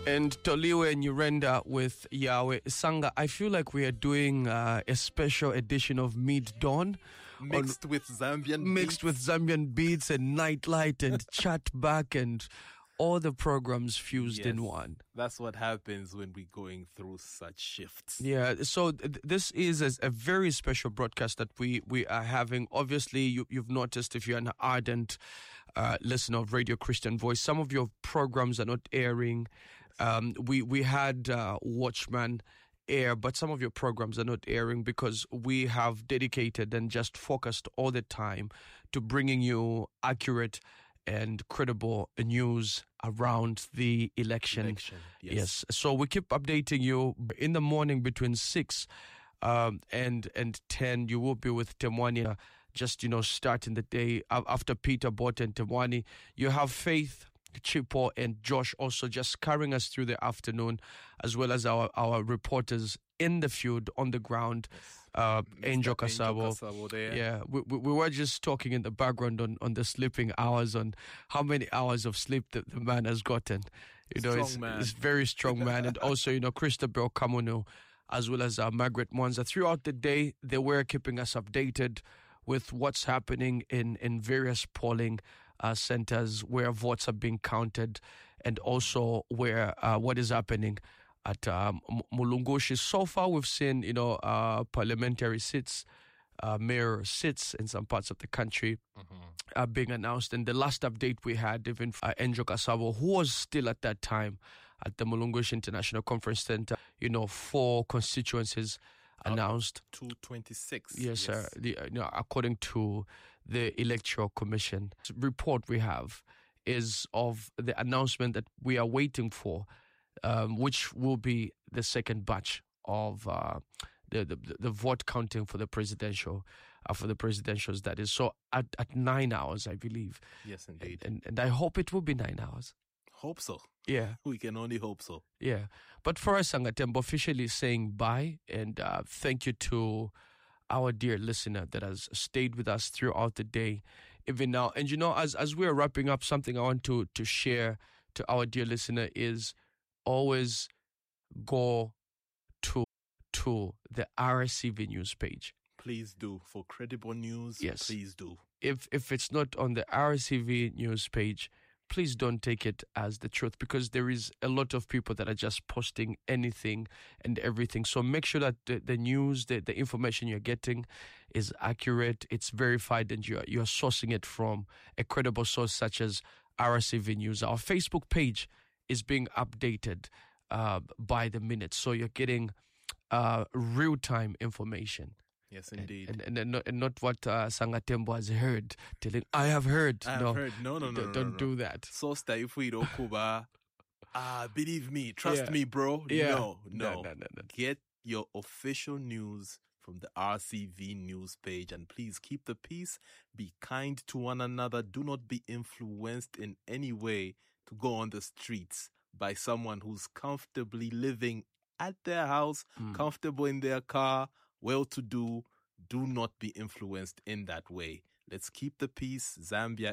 And Toliwe and Urenda with Yahweh. Sanga, I feel like we are doing a special edition of Mid-Dawn. Mixed with Zambian beats and Nightlight and Chat Back and all the programs fused in one. That's what happens when we're going through such shifts. Yeah, so this is a very special broadcast that we are having. Obviously, you've noticed, if you're an ardent listener of Radio Christian Voice, some of your programs are not airing. We had Watchman air, but some of your programs are not airing because we have dedicated and just focused all the time to bringing you accurate and credible news around the election. Yes. So we keep updating you in the morning between 6 and 10. You will be with Temwani, just, starting the day after Peter Bott and Temwani. You have Faith, Chipo, and Josh also just carrying us through the afternoon, as well as our reporters in the field, on the ground. Angel Kasabo there. Yeah, we were just talking in the background on the sleeping hours, on how many hours of sleep the man has gotten. He's very strong man. And also, Christabel Kamuno, as well as Margaret Mwanza. Throughout the day, they were keeping us updated with what's happening in various polling centers where votes are being counted, and also where what is happening at Mulungushi. So far, we've seen, parliamentary seats, mayor seats in some parts of the country being announced. And the last update we had, even Angel Kasabo, who was still at that time at the Mulungushi International Conference Center, 4 constituencies announced. 226. Yes, sir. According to the Electoral Commission report we have is of the announcement that we are waiting for, which will be the second batch of the vote counting for the presidentials. That is so at 9 hours, I believe. Yes, indeed. And I hope it will be 9 hours. Hope so. Yeah. We can only hope so. Yeah. But for us, Sangatembo, officially saying bye and thank you to our dear listener that has stayed with us throughout the day, even now. And as we're wrapping up, something I want to share to our dear listener is always go to the RCV news page. Please do. For credible news, yes. Please do. If it's not on the RCV news page, please don't take it as the truth, because there is a lot of people that are just posting anything and everything. So make sure that the news, the information you're getting is accurate, it's verified, and you're sourcing it from a credible source such as RCV News. Our Facebook page is being updated by the minute, so you're getting real-time information. Yes, indeed. And not what Sangatembo has heard, telling, I have heard. No. Don't do that. So Staifuido Kuba, believe me, trust me, bro. Yeah. No. Get your official news from the RCV news page, and please keep the peace. Be kind to one another. Do not be influenced in any way to go on the streets by someone who's comfortably living at their house, comfortable in their car, well-to-do. Do not be influenced in that way. Let's keep the peace. Zambia